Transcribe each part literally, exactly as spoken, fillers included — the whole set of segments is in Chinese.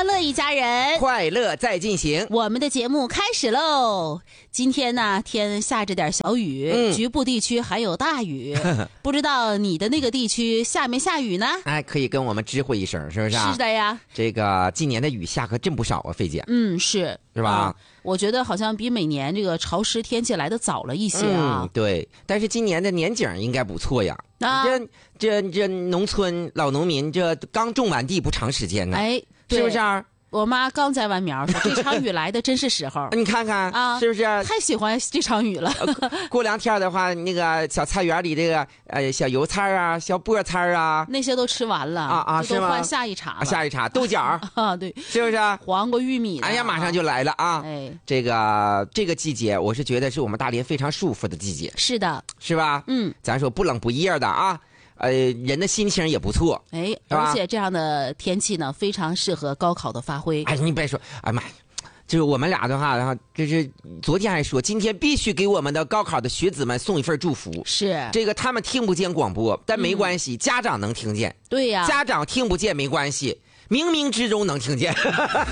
欢乐一家人， 快乐在进行。 我们的节目开始喽。今天呢，天下着点小雨，嗯、局部地区还有大雨，不知道你的那个地区下没下雨呢？ 哎，可以跟我们知会一声，是不是、啊？ 是的呀。 这个今年的雨下可真不少啊，费姐。 嗯，是是吧、啊？ 我觉得好像比每年这个潮湿天气来的早了一些啊。 嗯，对。但是今年的年景应该不错呀。啊，这这这农村老农民这刚种完地不长时间呢， 哎， 是不是、啊？ 我妈刚栽完苗，说这场雨来的真是时候。 你看看啊，是不是？ 太喜欢这场雨了。 呃、过两天的话，那个小菜园里这个呃小油菜啊、小菠菜啊， 那些都吃完了啊啊，是吗？ 换下一茬了， 下一茬豆角啊，对， 是不是？ 黄瓜、玉米， 哎呀，马上就来了啊！ 哎， 这个这个季节，我是觉得是我们大连非常舒服的季节。 是的， 是吧？ 嗯， 咱说不冷不热的啊。呃，人的心情也不错， 哎，而且这样的天气呢，非常适合高考的发挥。 哎，你别说，哎妈呀，就是我们俩的话，然后就是昨天还说，今天必须给我们的高考的学子们送一份祝福。 是这个，他们听不见广播，但没关系，嗯、家长能听见。 对呀， 家长听不见没关系，冥冥之中能听见。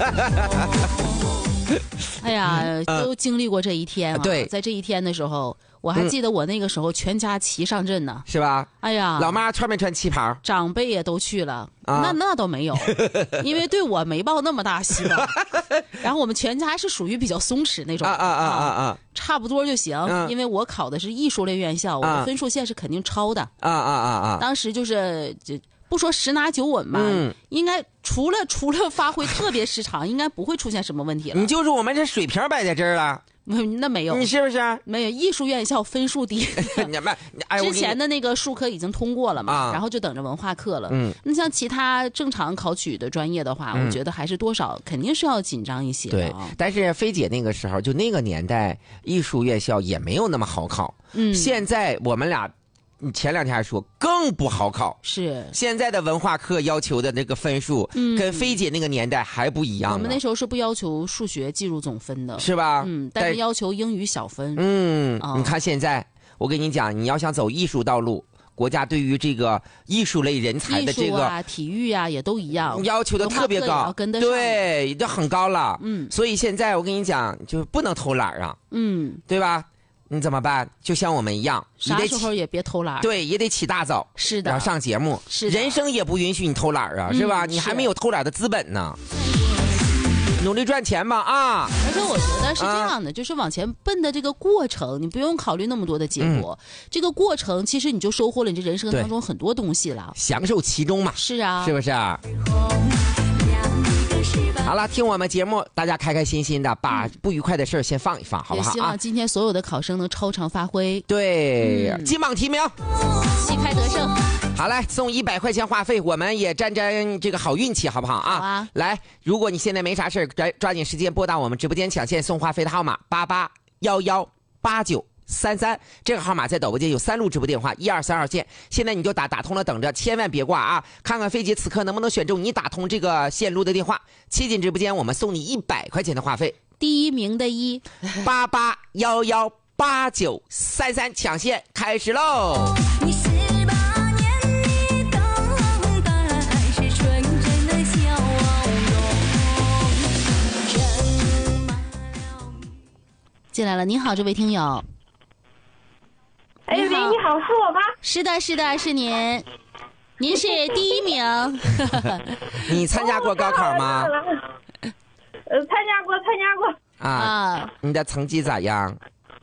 哎呀，都经历过这一天、啊嗯、对， 在这一天的时候。我还记得我那个时候全家齐上阵呢， 是吧？ 哎呀， 老妈穿没穿旗袍？ 长辈也都去了，啊、那那倒没有，因为对我没抱那么大希望。然后我们全家是属于比较松弛那种， 啊啊啊啊啊， 差不多就行。啊、因为我考的是艺术类院校，我的分数线是肯定超的。 啊啊啊啊！ 当时就是就不说十拿九稳吧，嗯、应该除了除了发挥特别失常，应该不会出现什么问题了。 你就是我们这水平摆在这儿了。 那没有， 你是不是没有？艺术院校分数低， 哎、 之前的那个术科已经通过了嘛，啊、然后就等着文化课了。嗯，那像其他正常考取的专业的话，嗯、我觉得还是多少肯定是要紧张一些、啊。 对，但是菲姐那个时候就那个年代，艺术院校也没有那么好考。嗯，现在我们俩。你前两天还说更不好考， 是现在的文化课要求的那个分数，嗯，跟菲姐那个年代还不一样。 我们那时候是不要求数学计入总分的， 是吧？ 嗯，但是要求英语小分。 嗯，哦、你看现在，我跟你讲，你要想走艺术道路，国家对于这个艺术类人才的这个啊、体育啊也都一样， 要求的特别高， 跟得上， 对，都很高了。嗯，所以现在我跟你讲，就不能偷懒啊，嗯，对吧？你怎么办？就像我们一样， 啥时候也别偷懒。 对，也得起大早， 是的， 然后上节目， 是的， 人生也不允许你偷懒啊，嗯、是吧？你还没有偷懒的资本呢。努力赚钱吧啊！ 而且我觉得是这样的，啊、就是往前奔的这个过程，你不用考虑那么多的结果。嗯、这个过程其实你就收获了你这人生当中很多东西了， 享受其中嘛。 是啊， 是不是啊？好了，听我们节目，大家开开心心的，把不愉快的事儿先放一放，好不好啊？ 也希望今天所有的考生能超常发挥。 对，嗯、金榜题名， 旗开得胜。 好嘞，送一百块钱话费，我们也沾沾这个好运气，好不好啊？ 好啊！ 来，如果你现在没啥事抓抓紧时间拨打我们直播间抢现送话费的号码八八幺幺八九。三三这个号码在导播间有三路直播电话，一二三二线。现在你就打打通了，等着，千万别挂啊！看看飞姐此刻能不能选中你打通这个线路的电话。七进直播间，我们送你一百块钱的话费。 第一名的一八八幺幺八九三三抢线开始喽！你十八年里等待是纯真的笑容。进来了，你好，这位听友。 哎，喂，你好，是我吗？ 是的，是的，是您，您是第一名。 你参加过高考吗？ 呃，参加过，参加过。 啊，啊你的成绩咋样？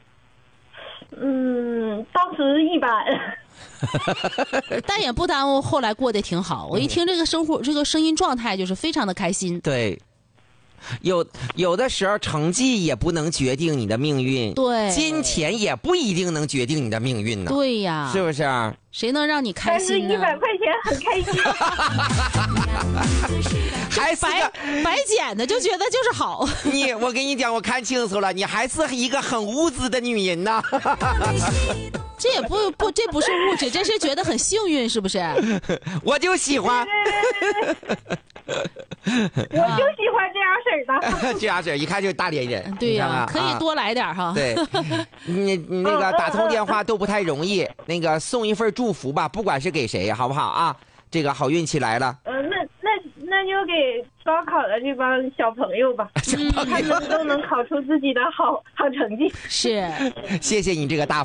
嗯，当时一般。 但也不耽误后来过得挺好。我一听这个生活，这个声音状态，就是非常的开心。 对。有有的时候成绩也不能决定你的命运， 对， 金钱也不一定能决定你的命运呢。 对呀， 是不是？ 谁能让你开心呢？ 但是一百块钱很开心。还白白捡的就觉得就是好。 你我跟你讲，我看清楚了，你还是一个很物质的女人呢。 这也不不，这不是物质，这是觉得很幸运，是不是？ 我就喜欢。 我就喜欢这样式儿的。 这样式儿一看就是大连人。 对呀、啊，可以多来点哈。 对，你你那个打通电话都不太容易，那个送一份祝福吧，不管是给谁，好不好啊？这个好运气来了。 呃，那那那就给高考的这帮小朋友吧，他们都能考出自己的好好成绩。 是， 谢谢你这个大